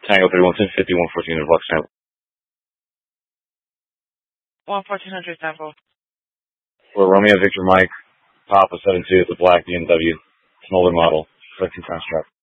Tango 311050 11400 block sample. 1400 sample. For Romeo Victor Mike, Papa 72, it's a black BMW. It's an older model. 13 times truck.